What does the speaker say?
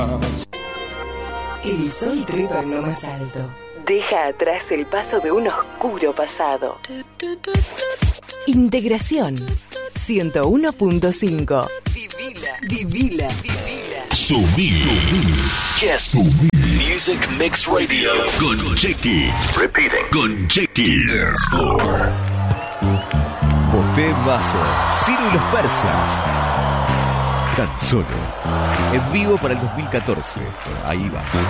El sol trepa en lo más alto. Deja atrás el paso de un oscuro pasado. Integración 101.5. Vivila. Subir. Yes. Music Mix Radio. Con Chequi. Repeating. Con Chequi. Dance Floor. Poté Vaso. Ciro y los Persas. Tan solo. En vivo para el 2014. Ahí va.